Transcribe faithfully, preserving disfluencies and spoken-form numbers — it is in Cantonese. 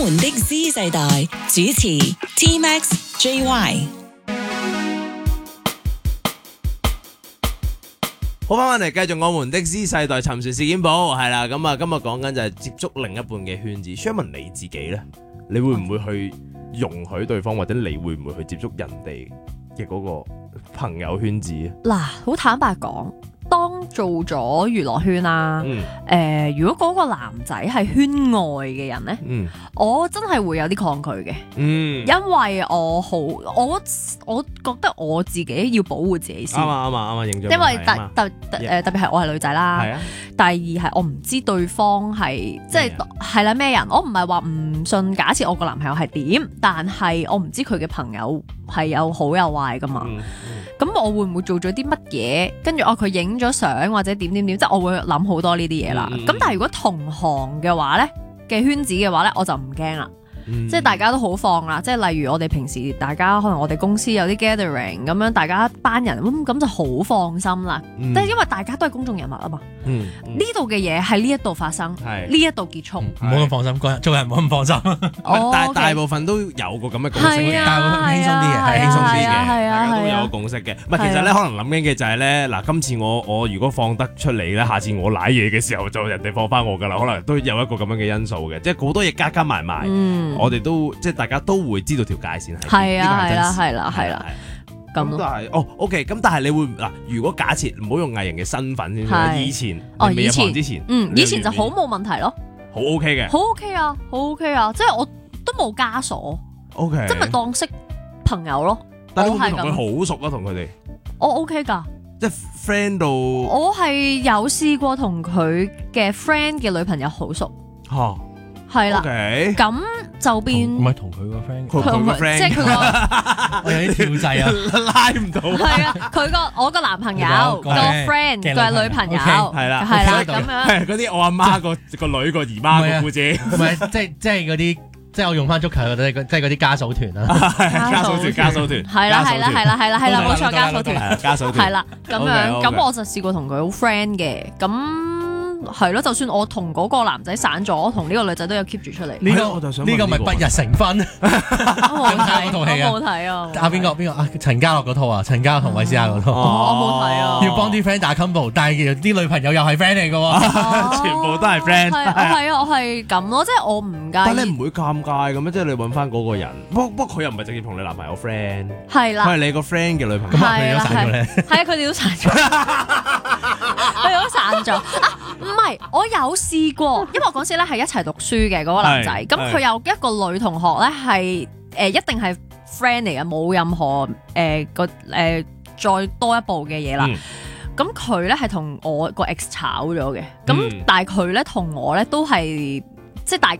們的 Z 世代主持 T Max J Y。 好，翻返嚟繼續我們的 Z 世代尋船事件簿，係啦，咁啊，今日講緊就係接觸另一半嘅圈子。Sherman 你自己咧，你會唔會去容許對方，或者你會唔會去接觸人哋嘅嗰個朋友圈子？ 嗱，好坦白講，當做咗娛樂圈啦，誒、 嗯呃，如果嗰個男仔係圈外嘅人咧， 嗯我真係會有啲抗拒嘅， 嗯， 因為我好，我我覺得我自己要保護自己先， 啱啊啱啊啱啊，認咗。 因為特特特誒特別係我係女仔啦， 係啊， 第二係我唔知對方係即係係啦咩人，我唔係話唔信，假設我個男朋友係點，但係我唔知佢嘅朋友係有好有壞噶嘛。 嗯咁我會唔會做咗啲乜嘢？跟住哦，佢影咗相或者點點點，即係我會諗好多呢啲嘢啦。咁、嗯、但係如果同行嘅話咧嘅圈子嘅話咧，我就唔驚啦。嗯、即係大家都好放啦，即係例如我哋平時大家可能我哋公司有啲 gathering 咁樣，大家一班人咁咁就好放心啦。嗯、但係因為大家都係公眾人物啊嘛，呢度嘅嘢喺呢一度發生，呢一度結束， 唔好咁放心，做人唔好咁放心。 哦、 但係 okay 大部分都有個咁嘅共識， 啊、 大部分輕鬆啲嘅，係輕鬆啲嘅，大家都有個共識嘅。唔係、啊，其實咧可能諗緊嘅就係咧，嗱，今次我我如果放得出嚟咧，下次我舐嘢嘅時候就人哋放翻我㗎啦，可能都有一個咁樣嘅因素嘅，即係好多嘢加加埋埋，嗯、我哋都即係大家都會知道條界線係係啊係啦係啦係啦咁都係哦 OK 咁，但係你會嗱，如果假設唔好用藝人嘅身份先，以前哦以前之前嗯以前就好冇問題咯， 好 OK 嘅， 好 OK 啊好 OK 啊，即係我都冇枷鎖 OK， 即係咪當識朋友咯。 但係你會唔會同佢好熟啊？同佢哋我 OK 㗎， 即係 friend 到我係有試過同佢嘅 friend 嘅女朋友好熟嚇。係啦，咁就變唔係同佢個 friend， 佢個 friend， 即係佢個， 我有啲跳掣啊， 拉唔到。 係啊，佢個我個男朋友個 friend 佢係女朋友， 係啦， 係啦咁樣。 係嗰啲我阿媽個個女個姨媽個姑姐， 唔係即係即係嗰啲，即係我用翻足球嗰啲，即係嗰啲家嫂團啦， 家嫂團家嫂團， 係啦係啦係啦係啦係啦，冇錯家嫂團， 家嫂團， 係啦咁樣。咁我就試過同佢好 friend 嘅咁。係咯，就算我同嗰個男仔散咗，我同呢個女仔都有 keep 住出嚟。 呢個我就想呢個咪不日成婚。 我冇睇嗰套戲啊， 我冇睇啊。 啊邊個邊個啊？陳家樂嗰套啊，陳家樂同韋思雅嗰套。 我冇睇啊。 要幫啲 friend 打 combo， 但係啲女朋友又係 friend 嚟嘅喎， 全部都係 friend。 係係啊，我係咁咯，即係我唔介意。 但係你唔會尷尬嘅咩？即係你揾翻嗰個人，不不過佢又唔係直接同你男朋友 friend。 係啦。 佢係你個 friend 嘅女朋友。 咁佢哋都散咗咧。 係啊，佢哋都散咗。佢哋都散咗。啊，唔係，我有試過，因為我嗰時咧係一齊讀書嘅嗰個男仔，咁佢有一個女同學咧係誒一定係 friend 嚟嘅，冇任何誒個誒再多一步嘅嘢啦。咁佢咧係同我個 ex 炒咗嘅，咁但係佢咧同我咧都係即係大